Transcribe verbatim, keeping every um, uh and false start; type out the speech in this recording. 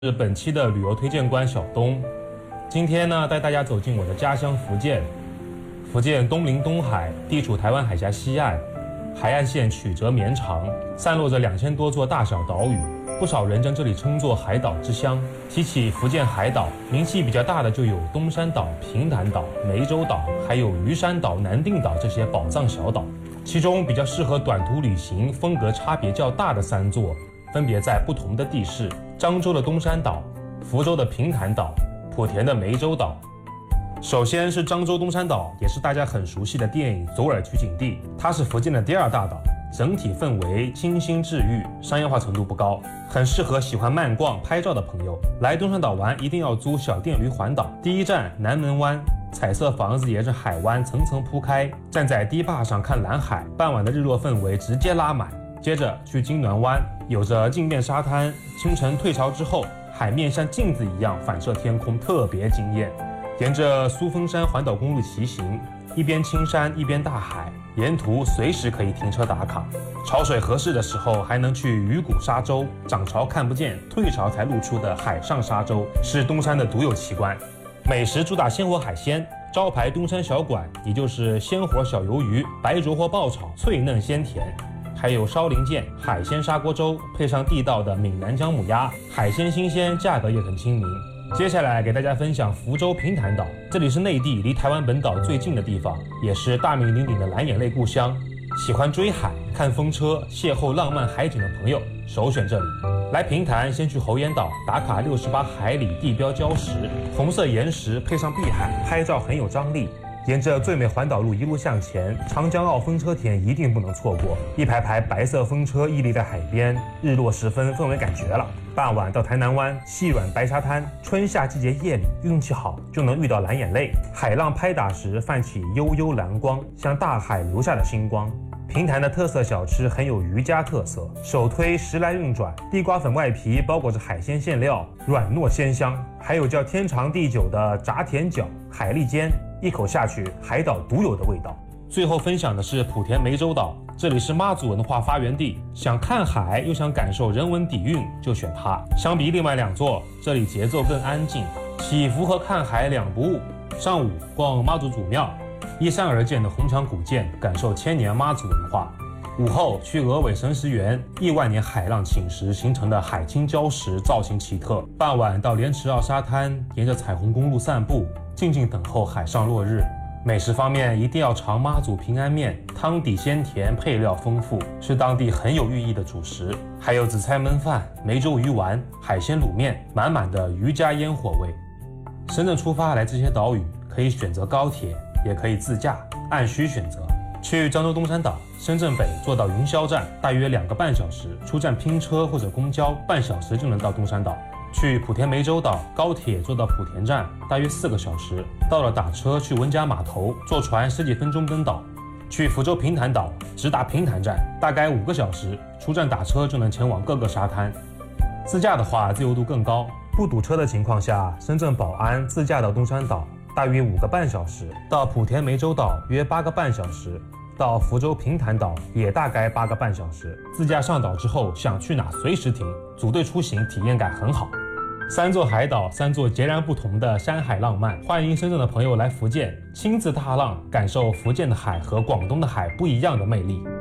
是本期的旅游推荐官小东。今天呢，带大家走进我的家乡福建。福建东临东海，地处台湾海峡西岸，海岸线曲折绵长，散落着两千多座大小岛屿，不少人将这里称作海岛之乡。提起福建海岛，名气比较大的就有东山岛、平潭岛、湄洲岛，还有渔山岛、南定岛这些宝藏小岛。其中比较适合短途旅行、风格差别较大的三座，分别在不同的地势：漳州的东山岛、福州的平潭岛、莆田的湄洲岛。首先是漳州东山岛，也是大家很熟悉的电影《左耳取景地》，它是福建的第二大岛，整体氛围清新治愈，商业化程度不高，很适合喜欢慢逛拍照的朋友。来东山岛玩一定要租小电驴环岛，第一站南门湾，彩色房子沿着海湾层层铺开，站在堤坝上看蓝海，傍晚的日落氛围直接拉满。接着去金銮湾，有着镜面沙滩，清晨退潮之后，海面像镜子一样反射天空，特别惊艳。沿着苏峰山环岛公路骑行，一边青山一边大海，沿途随时可以停车打卡。潮水合适的时候，还能去鱼骨沙洲，涨潮看不见，退潮才露出的海上沙洲，是东山的独有奇观。美食主打鲜活海鲜，招牌东山小馆，也就是鲜活小鱿鱼、白灼或爆炒，脆嫩鲜甜。还有烧零件、海鲜砂锅粥，配上地道的闽南姜母鸭，海鲜新鲜，价格也很亲民。接下来给大家分享福州平潭岛，这里是内地离台湾本岛最近的地方，也是大名鼎鼎的蓝眼泪故乡。喜欢追海、看风车、邂逅浪漫海景的朋友，首选这里。来平潭，先去猴岩岛打卡六十八海里地标礁石，红色岩石配上碧海，拍照很有张力。沿着最美环岛路一路向前，长江澳风车田一定不能错过。一排排白色风车屹立在海边，日落时分，氛围感绝了。傍晚到台南湾，细软白沙滩，春夏季节夜里运气好就能遇到蓝眼泪，海浪拍打时泛起幽幽蓝光，像大海留下的星光。平潭的特色小吃很有渔家特色，手推时来运转，地瓜粉外皮包裹着海鲜馅料，软糯鲜香。还有叫天长地久的炸甜饺、海蛎煎，一口下去，海岛独有的味道。最后分享的是莆田湄洲岛，这里是妈祖文化发源地，想看海又想感受人文底蕴，就选它。相比另外两座，这里节奏更安静，祈福和看海两不误。上午逛妈祖祖庙，依山而建的红墙古建，感受千年妈祖文化。午后去鹅尾神石园，亿万年海浪侵蚀形成的海青礁石造型奇特。傍晚到莲池澳沙滩，沿着彩虹公路散步，静静等候海上落日。美食方面一定要尝妈祖平安面，汤底鲜甜，配料丰富，是当地很有寓意的主食。还有紫菜焖饭、湄洲鱼丸、海鲜卤面，满满的渔家烟火味。深圳出发来这些岛屿，可以选择高铁，也可以自驾，按需选择。去漳州东山岛，深圳北坐到云霄站，大约两个半小时，出站拼车或者公交，半小时就能到东山岛。去莆田湄洲岛，高铁坐到莆田站，大约四个小时，到了打车去文甲码头，坐船十几分钟登岛。去福州平潭岛，直达平潭站，大概五个小时，出站打车就能前往各个沙滩。自驾的话，自由度更高，不堵车的情况下，深圳宝安自驾到东山岛，大约五个半小时，到莆田湄洲岛约八个半小时，到福州平潭岛也大概八个半小时。自驾上岛之后，想去哪随时停，组队出行体验感很好。三座海岛，三座截然不同的山海浪漫，欢迎深圳的朋友来福建，亲自踏浪，感受福建的海和广东的海不一样的魅力。